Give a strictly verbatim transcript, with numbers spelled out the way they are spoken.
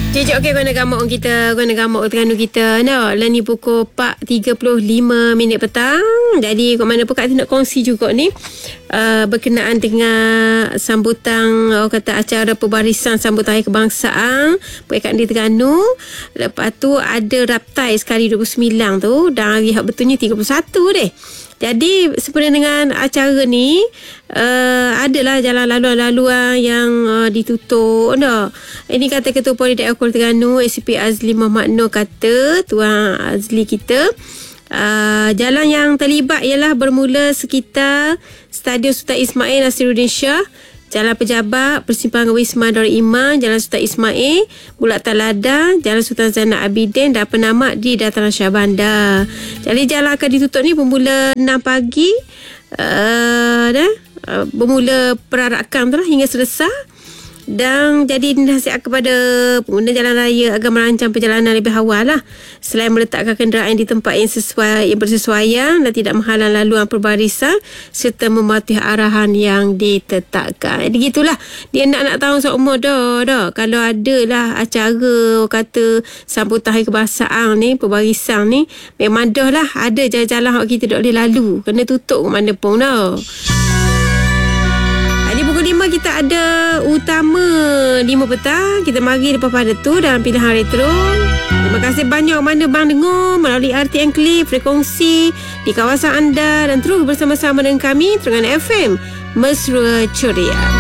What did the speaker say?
Cik, okey, guna gamuk kita, guna gamuk Terengganu kita. No, lah ni pukul empat tiga puluh lima minit petang. Jadi, kat mana pun Kak nak kongsi juga ni. Uh, berkenaan dengan sambutan, orang kata acara pembarisan sambutan Hari Kebangsaan P K D Terengganu. Lepas tu ada raptai sekali dua puluh sembilan tu. Dan hari betulnya tiga puluh satu deh. Jadi sempena dengan acara ni uh, adalah jalan laluan-laluan yang uh, ditutup dah. Ini kata Ketua Polis Daerah Kuala Terengganu A C P Azli Muhammad Nur, kata Tuan Azli kita, uh, jalan yang terlibat ialah bermula sekitar Stadium Sultan Ismail Nasiruddin Shah, Jalan Pejabat, Persimpangan Wisma Darul Iman, Jalan Sultan Ismail, Bulatan Lada, Jalan Sultan Zainal Abidin dan penamat di Dataran Shah Bandar. Jadi jalan akan ditutup ni bermula enam pagi uh, dah, uh, bermula perarakan tu lah hingga selesai. Dan jadi nasihat kepada pengguna jalan raya agar merancang perjalanan lebih awal lah. Selain meletakkan kenderaan di tempat yang sesuai, yang bersesuaian dan tidak menghalang laluan perbarisan serta mematuhi arahan yang ditetapkan. Jadi gitulah. Dia nak nak tahu seumur dah, dah. Kalau ada lah acara kata sambutan Hari Kebangsaan ni, perbarisan ni, memang dah lah ada jalan-jalan yang kita tak boleh lalu. Kena tutup ke mana pun dah. Di pukul lima kita ada utama lima petang. Kita mari lepas pada tu dalam pilihan retro. Terima kasih banyak mana bang dengar melalui R T N Clip, frekuensi di kawasan anda, dan terus bersama-sama dengan kami Terengganu F M Mesra Ceria.